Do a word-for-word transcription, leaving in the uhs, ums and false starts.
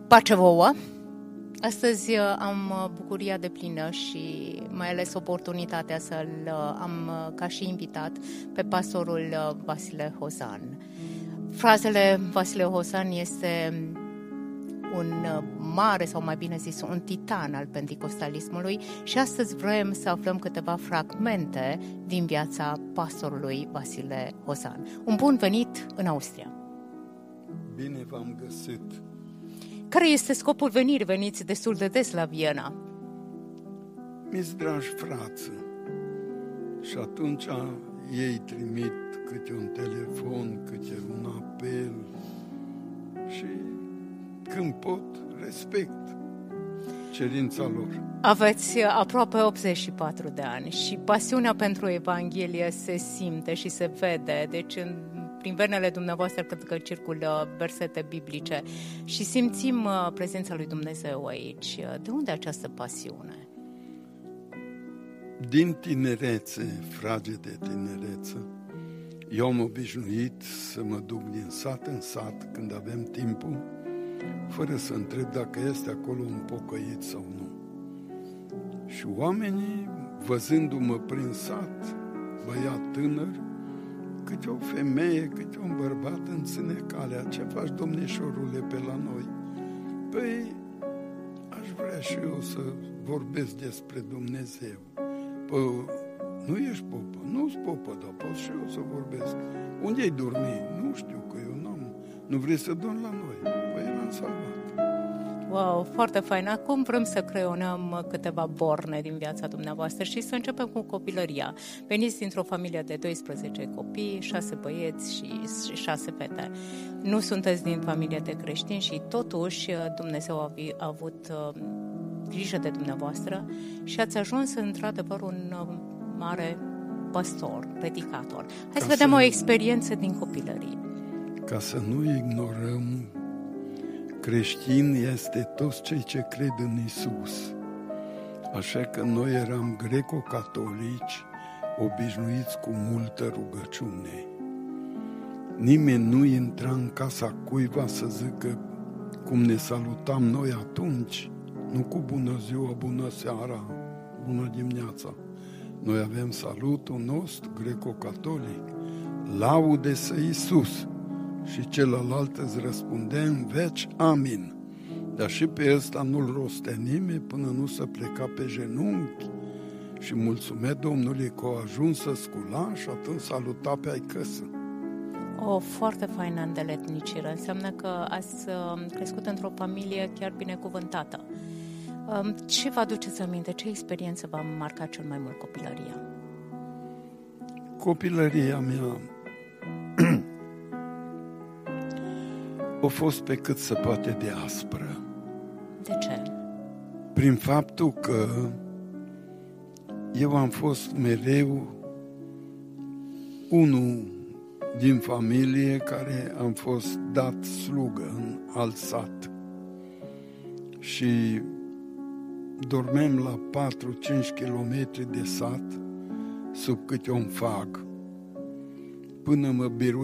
Pace vouă! Astăzi am bucuria deplină și mai ales oportunitatea să-l am ca și invitat pe pastorul Vasile Hozan. Frazele Vasile Hozan este un mare, sau mai bine zis, un titan al penticostalismului și astăzi vrem să aflăm câteva fragmente din viața pastorului Vasile Hozan. Un bun venit în Austria! Bine v-am găsit! Care este scopul venirii? Veniți destul de des la Viena. Mi-s dragi frați și atunci ei trimit câte un telefon, câte un apel și când pot, respect cerința lor. Aveți aproape optzeci și patru de ani și pasiunea pentru Evanghelie se simte și se vede, deci în prin venele dumneavoastră cred că circulă versete biblice și simțim prezența lui Dumnezeu aici. De unde această pasiune? Din tinerețe, fragede tinerețe, eu am obișnuit să mă duc din sat în sat când avem timpul, fără să întreb dacă este acolo un pocăit sau nu. Și oamenii, văzându-mă prin sat, băiat tânăr, câte o femeie, câte un bărbat îmi ține calea. Ce faci, domnișorule, pe la noi? Păi, aș vrea și eu să vorbesc despre Dumnezeu. Păi, nu ești popă? Nu-s popă, dar pot și eu să vorbesc. Unde-ai dormi? Nu știu, că eu n-am. Nu vrei să dormi la noi? Păi, l-am salvat. Wow, foarte fain. Acum vrem să creionăm câteva borne din viața dumneavoastră și să începem cu copilăria. Veniți dintr-o familie de doisprezece copii, șase băieți și șase fete. Nu sunteți din familie de creștini și totuși Dumnezeu a avut grijă de dumneavoastră și ați ajuns într-adevăr un mare păstor, predicator. Hai să vedem o experiență din copilărie. Ca să nu ignorăm, creștin este toți cei ce cred în Isus. Așa că noi eram greco-catolici, obișnuiți cu multă rugăciune. Nimeni nu intra în casa cuiva să zică cum ne salutam noi atunci, nu cu bună ziua, bună seara, bună dimineața. Noi avem salutul nostru greco-catolic, laude-să Isus. Și celălalt îți răspundea în veci, amin. Dar și pe ăsta nu-l rostea nimeni până nu se pleca pe genunchi și mulțumea Domnului că a ajuns să scula și atunci saluta pe ai căsă. O foarte faină îndeletnicire. Înseamnă că ați crescut într-o familie chiar binecuvântată. Ce vă aduceți aminte? Ce experiență v-a marcat cel mai mult copilăria? Copilăria mea a fost pe cât se poate de aspră. De ce? Prin faptul că eu am fost mereu unul din familie care am fost dat slugă în alt sat. Și dormeam la patru-cinci kilometri de sat sub câte un fag. Până mă biru